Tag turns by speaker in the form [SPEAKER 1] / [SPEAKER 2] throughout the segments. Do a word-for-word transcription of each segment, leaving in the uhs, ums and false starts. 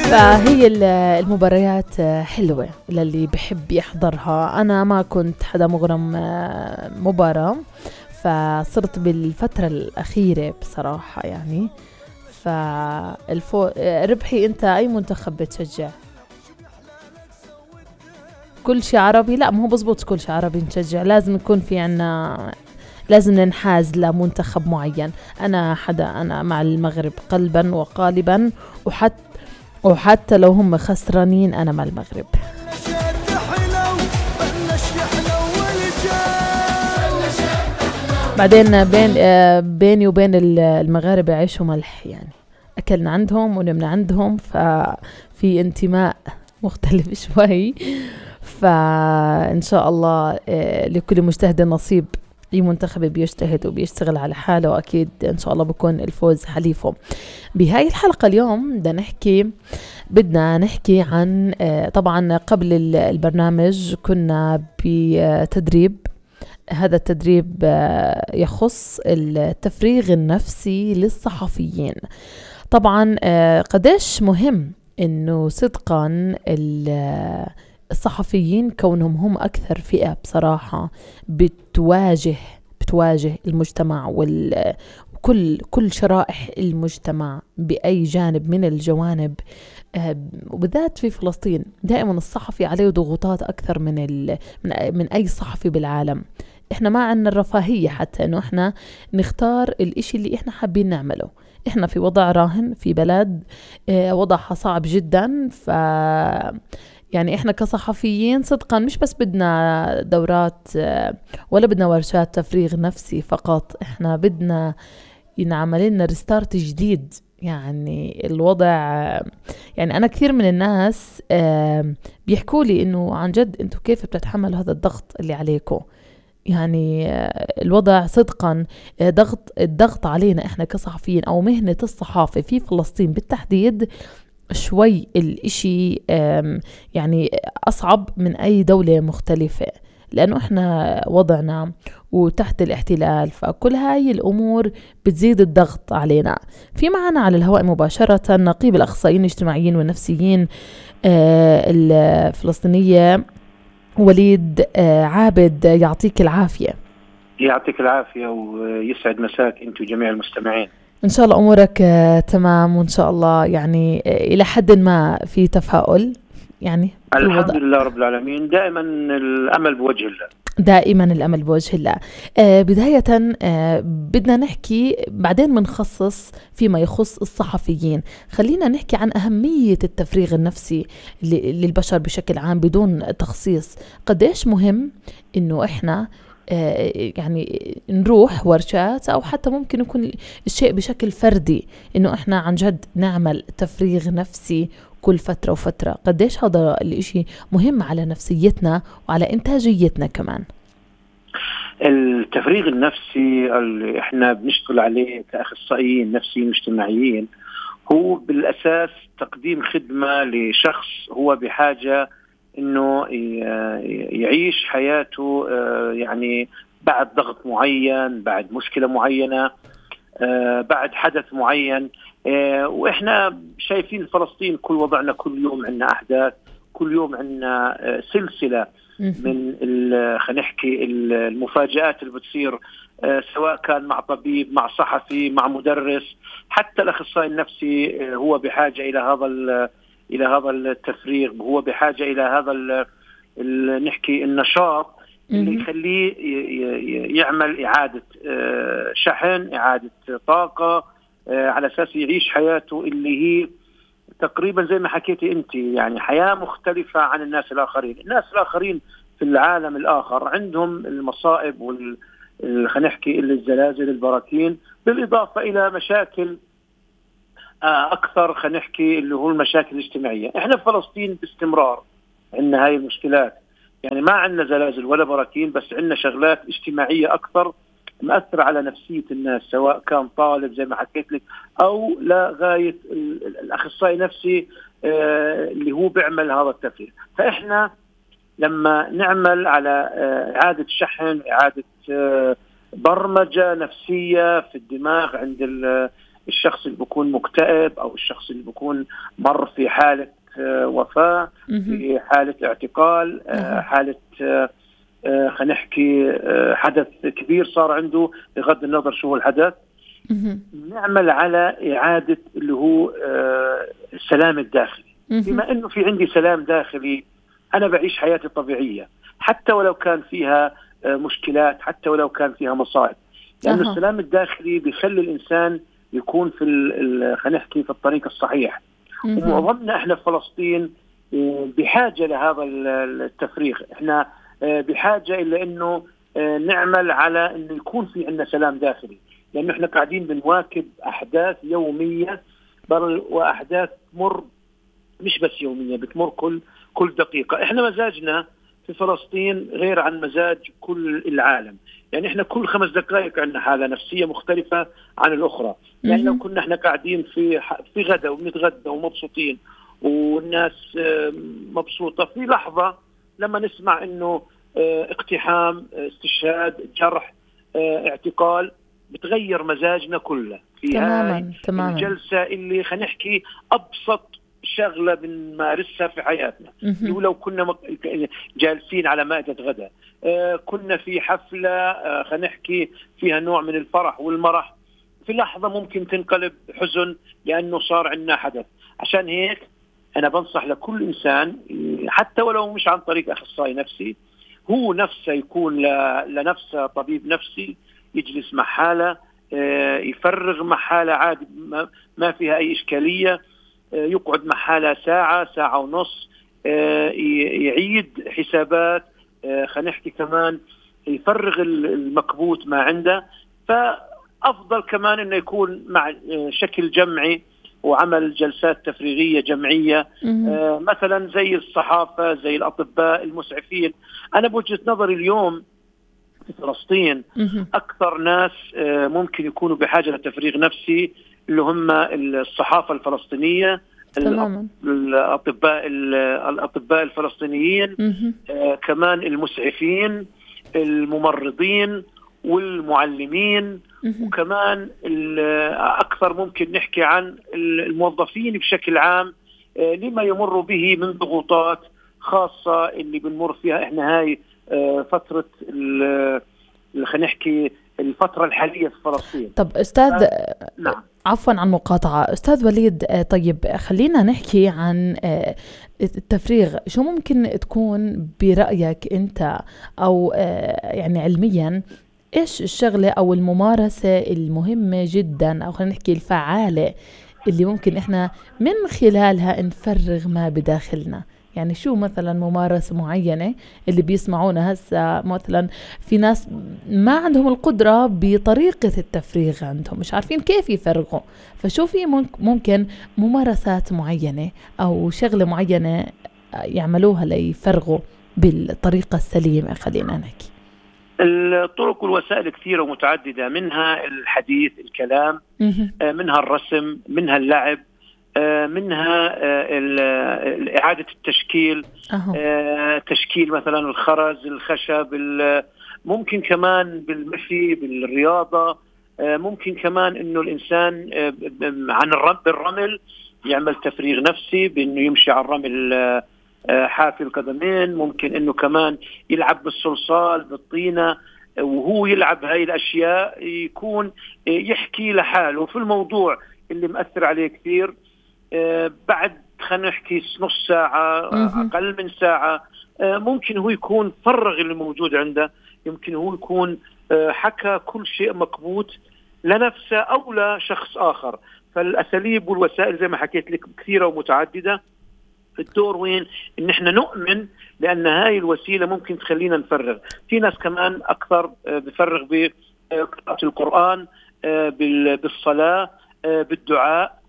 [SPEAKER 1] فهي المباريات حلوة للي بحب يحضرها. أنا ما كنت حدا مغرم مباراة، فصرت بالفترة الأخيرة بصراحة يعني. فالفو ربحي، أنت أي منتخب بتشجع؟ كل شيء عربي؟ لا، ما هو بزبط كل شيء عربي نشجع، لازم يكون في عنا، لازم ننحاز لمنتخب معين. أنا حدا أنا مع المغرب قلبا وقالبا، وحتى وحتى لو هم خسرانين أنا مع المغرب. بعدين بين بيني وبين المغاربة عيش وملح يعني، أكلنا عندهم ونمنا عندهم، ففي انتماء مختلف شوي. فإن شاء الله لكل مجتهد نصيب. أي منتخب بيجتهد وبيشتغل على حاله، وأكيد إن شاء الله بكون الفوز حليفه. بهاي الحلقة اليوم بدنا نحكي بدنا نحكي عن، طبعا قبل البرنامج كنا بتدريب. هذا التدريب يخص التفريغ النفسي للصحفيين. طبعا قديش مهم إنه صدقا الصحفيين كونهم هم أكثر فئة بصراحة بتواجه بتواجه المجتمع وكل كل شرائح المجتمع بأي جانب من الجوانب، وبالذات في فلسطين دائما الصحفي عليه ضغوطات أكثر من من من أي صحفي بالعالم. إحنا ما عنا الرفاهية حتى إنه إحنا نختار الإشي اللي إحنا حابين نعمله. إحنا في وضع راهن في بلد وضعها صعب جدا. ف يعني إحنا كصحفيين صدقا مش بس بدنا دورات ولا بدنا ورشات تفريغ نفسي فقط، إحنا بدنا ينعمل لنا ريستارت جديد. يعني الوضع، يعني أنا كثير من الناس بيحكوا لي إنه عن جد أنتوا كيف بتتحملوا هذا الضغط اللي عليكم. يعني الوضع صدقا ضغط الضغط علينا إحنا كصحفيين أو مهنة الصحافة في فلسطين بالتحديد شوي الإشي يعني أصعب من أي دولة مختلفة، لأنه إحنا وضعنا وتحت الاحتلال، فكل هاي الأمور بتزيد الضغط علينا. في معنا على الهواء مباشرة نقيب الأخصائيين الاجتماعيين والنفسيين الفلسطينية وليد عابد. يعطيك العافية.
[SPEAKER 2] يعطيك العافية ويسعد مساك أنت وجميع المستمعين.
[SPEAKER 1] إن شاء الله أمورك تمام، وإن شاء الله يعني إلى حد ما في تفاؤل يعني.
[SPEAKER 2] الحمد لله رب العالمين، دائما الأمل بوجه الله.
[SPEAKER 1] دائما الأمل بوجه الله. آه بداية آه بدنا نحكي، بعدين منخصص فيما يخص الصحفيين. خلينا نحكي عن أهمية التفريغ النفسي للبشر بشكل عام بدون تخصيص. قديش مهم إنه إحنا آه يعني نروح ورشات، أو حتى ممكن يكون الشيء بشكل فردي، إنه إحنا عن جد نعمل تفريغ نفسي كل فترة وفترة. قديش هذا الاشي مهم على نفسيتنا وعلى انتاجيتنا كمان.
[SPEAKER 2] التفريغ النفسي اللي احنا بنشتغل عليه كأخصائيين نفسيين اجتماعيين هو بالأساس تقديم خدمة لشخص هو بحاجة انه يعيش حياته يعني بعد ضغط معين، بعد مشكلة معينة، بعد حدث معين. وإحنا شايفين فلسطين كل وضعنا كل يوم عنا أحداث، كل يوم عنا سلسلة من خلينا نحكي المفاجآت اللي بتصير، سواء كان مع طبيب، مع صحفي، مع مدرس، حتى الأخصائي النفسي هو بحاجة إلى هذا إلى هذا التفريغ، هو بحاجة إلى هذا نحكي النشاط اللي يخليه يعمل إعادة شحن، إعادة طاقة، على أساس يعيش حياته اللي هي تقريبا زي ما حكيتي أنت، يعني حياة مختلفة عن الناس الآخرين. الناس الآخرين في العالم الآخر عندهم المصائب وال خلينا نحكي الزلازل، البراكين، بالإضافة إلى مشاكل أكثر خلينا نحكي اللي هو المشاكل الاجتماعية. إحنا في فلسطين باستمرار عندنا هاي المشكلات، يعني ما عندنا زلازل ولا براكين، بس عندنا شغلات اجتماعية أكثر مأثر على نفسية الناس، سواء كان طالب زي ما حكيت لك أو لغاية الأخصائي نفسي اللي هو بيعمل هذا التفريغ. فإحنا لما نعمل على إعادة شحن، إعادة برمجة نفسية في الدماغ عند الشخص اللي بيكون مكتئب أو الشخص اللي بيكون مر في حالة وفاة، في حالة اعتقال، حالة خلينا نحكي حدث كبير صار عنده بغض النظر شو هو الحدث. نعمل على إعادة اللي هو السلام الداخلي. بما أنه في عندي سلام داخلي أنا بعيش حياتي الطبيعية حتى ولو كان فيها مشكلات، حتى ولو كان فيها مصائب، لأن أه. السلام الداخلي بيخلي الإنسان يكون في خلينا نحكي في الطريق الصحيح. ومعظمنا إحنا في فلسطين بحاجة لهذا التفريغ، إحنا بحاجة إلى أنه نعمل على أنه يكون في عندنا سلام داخلي، لأنه إحنا قاعدين بنواكب أحداث يومية وأحداث تمر مش بس يومية، بتمر كل كل دقيقة. إحنا مزاجنا في فلسطين غير عن مزاج كل العالم، يعني إحنا كل خمس دقائق عندنا حالة نفسية مختلفة عن الأخرى. يعني لو كنا إحنا قاعدين في في غدا وبنتغدى ومبسوطين والناس مبسوطة، في لحظة لما نسمع إنه اقتحام، استشهاد، جرح، اعتقال، بتغير مزاجنا كله في
[SPEAKER 1] تماماً تماماً.
[SPEAKER 2] الجلسة اللي خلينا نحكي أبسط شغلة بنمارسها في حياتنا. ولو كنا جالسين على مائدة غدا، كنا في حفلة خلينا نحكي فيها نوع من الفرح والمرح، في لحظة ممكن تنقلب حزن لأنه صار عندنا حدث. عشان هيك أنا بنصح لكل إنسان حتى ولو مش عن طريق أخصائي نفسي، هو نفسه يكون لنفسه طبيب نفسي، يجلس مع حالة، يفرغ مع حالة عادي ما فيها أي إشكالية، يقعد مع حالة ساعة ساعة ونص، يعيد حسابات، خلينا نحكي كمان يفرغ المكبوت ما عنده. فأفضل كمان إنه يكون مع شكل جمعي وعمل جلسات تفريغية جمعية، آه مثلا زي الصحافة، زي الأطباء المسعفين. أنا بوجهة نظري اليوم في فلسطين أكثر ناس آه ممكن يكونوا بحاجة لتفريغ نفسي اللي هم الصحافة الفلسطينية،
[SPEAKER 1] تماما.
[SPEAKER 2] الأطباء الأطباء الفلسطينيين، آه كمان المسعفين، الممرضين والمعلمين، وكمان أكثر ممكن نحكي عن الموظفين بشكل عام لما يمر به من ضغوطات خاصة اللي بنمر فيها إحنا. هاي فترة خلينا نحكي الفترة الحالية في فلسطين.
[SPEAKER 1] طب أستاذ نعم. عفوا عن مقاطعة أستاذ وليد، طيب خلينا نحكي عن التفريغ. شو ممكن تكون برأيك أنت أو يعني علميا إيش الشغلة أو الممارسة المهمة جدا أو خلينا نحكي الفعالة اللي ممكن إحنا من خلالها نفرغ ما بداخلنا؟ يعني شو مثلا ممارسة معينة اللي بيسمعونا هسا، مثلا في ناس ما عندهم القدرة بطريقة التفريغ، عندهم مش عارفين كيف يفرغوا، فشو في ممكن ممارسات معينة أو شغلة معينة يعملوها ليفرغوا بالطريقة السليمة؟ خلينا نحكي.
[SPEAKER 2] الطرق والوسائل كثيرة ومتعددة، منها الحديث، الكلام، منها الرسم، منها اللعب، منها إعادة التشكيل، أه. تشكيل مثلا الخرز، الخشب، ممكن كمان بالمشي، بالرياضة، ممكن كمان إنه الإنسان عن بالرمل يعمل تفريغ نفسي بإنه يمشي على الرمل حافي القدمين، ممكن إنه كمان يلعب بالصلصال، بالطينة، وهو يلعب هاي الأشياء يكون يحكي لحاله في الموضوع اللي مأثر عليه كثير. بعد خلينا نحكي نص ساعة، أقل من ساعة، ممكن هو يكون فرغ اللي موجود عنده، يمكن هو يكون حكى كل شيء مكبوت لنفسه أو لشخص آخر. فالأساليب والوسائل زي ما حكيت لك كثيرة ومتعددة. الدور وين؟ إن إحنا نؤمن لأن هاي الوسيلة ممكن تخلينا نفرغ. في ناس كمان أكثر بفرغ بقراءة القرآن، بالصلاة، بالدعاء،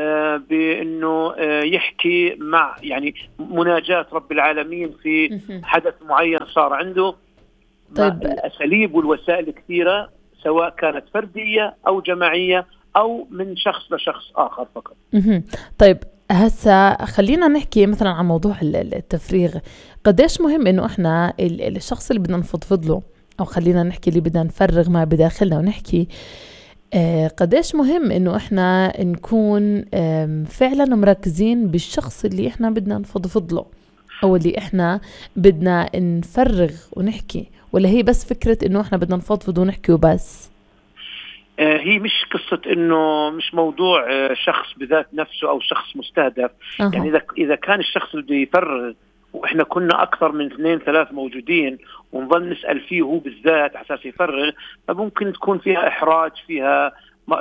[SPEAKER 2] بأنه يحكي مع يعني مناجاة رب العالمين في حدث معين صار عنده. طيب الأساليب والوسائل كثيرة، سواء كانت فردية أو جماعية أو من شخص لشخص آخر فقط.
[SPEAKER 1] طيب هسا خلينا نحكي مثلا عن موضوع التفريغ. قديش مهم إنه إحنا الشخص اللي بدنا نفضفض له، أو خلينا نحكي اللي بدنا نفرغ ما بداخلنا ونحكي آه قديش مهم إنه إحنا نكون فعلا مركزين بالشخص اللي إحنا بدنا نفضفض له أو اللي إحنا بدنا نفرغ ونحكي، ولا هي بس فكرة إنه إحنا بدنا نفضفض ونحكي وبس؟
[SPEAKER 2] هي مش قصة إنه مش موضوع شخص بذات نفسه أو شخص مستهدف. أه. يعني إذا إذا كان الشخص اللي يفرغ وإحنا كنا أكثر من اثنين ثلاث موجودين ونظل نسأل فيه هو بالذات على أساس يفرغ، فممكن تكون فيها إحراج، فيها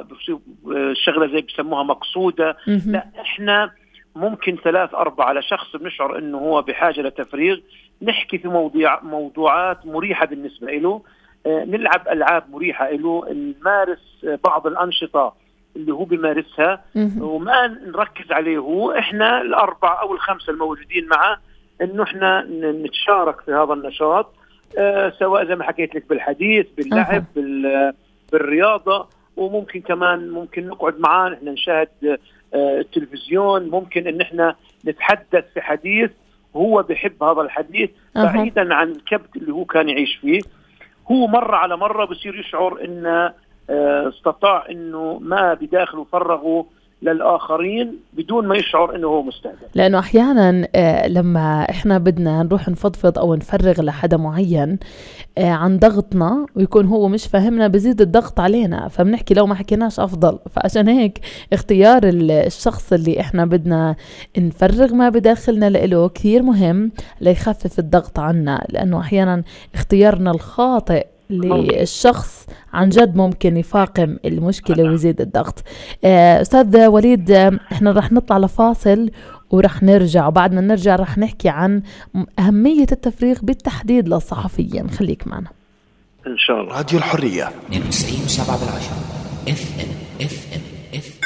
[SPEAKER 2] شغلة زي بسموها مقصودة.
[SPEAKER 1] م-
[SPEAKER 2] لا، إحنا ممكن ثلاث أربعة على شخص بنشعر إنه هو بحاجة لتفريغ، نحكي في مواضيع موضوعات مريحة بالنسبة له، نلعب ألعاب مريحة له، نمارس بعض الأنشطة اللي هو بيمارسها، وما نركز عليه هو. إحنا الأربعة أو الخمسة الموجودين معه إنه إحنا نتشارك في هذا النشاط، آه سواء زي ما حكيت لك بالحديث، باللعب، بال بالرياضة، وممكن كمان ممكن نقعد معاه إحنا نشاهد آه التلفزيون، ممكن إن إحنا نتحدث في حديث هو بيحب هذا الحديث بعيدا عن الكبت اللي هو كان يعيش فيه. هو مرة على مرة بصير يشعر إنه استطاع إنه ما بداخله فرغه للآخرين بدون ما يشعر إنه هو مستهدف.
[SPEAKER 1] لأنه أحيانا لما إحنا بدنا نروح نفضفض أو نفرغ لحدا معين عن ضغطنا ويكون هو مش فاهمنا، بزيد الضغط علينا، فبنحكي لو ما حكيناش أفضل. فعشان هيك اختيار الشخص اللي إحنا بدنا نفرغ ما بداخلنا له كثير مهم ليخفف الضغط عنا، لأنه أحيانا اختيارنا الخاطئ للشخص عن جد ممكن يفاقم المشكلة ويزيد الضغط. أستاذ وليد، احنا رح نطلع لفاصل ورح نرجع، وبعدنا نرجع رح نحكي عن أهمية التفريغ بالتحديد للصحفيين. خليك معنا
[SPEAKER 2] إن شاء الله.
[SPEAKER 3] راديو الحرية
[SPEAKER 4] اثنين وتسعين وسبعة بالعشرة اف ام اف ام اف.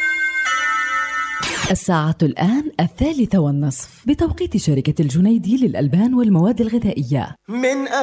[SPEAKER 5] الساعة الآن الثالثة والنصف بتوقيت شركة الجنيدي للألبان والمواد الغذائية.
[SPEAKER 3] من